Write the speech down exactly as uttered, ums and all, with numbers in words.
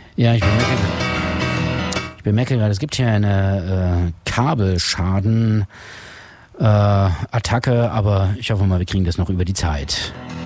Ja, ich bemerke, ich bemerke gerade, es gibt hier eine äh, Kabelschaden äh, Attacke, aber ich hoffe mal, wir kriegen das noch über die Zeit.